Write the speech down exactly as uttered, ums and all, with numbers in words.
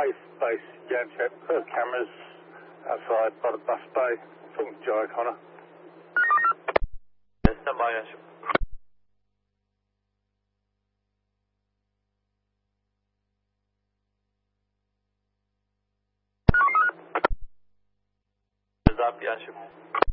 Base, base, Janchep. Uh, cameras outside by the bus bay. Talking to Joe O'Connor. Yes, stand by, Janchep. Up, Janchep.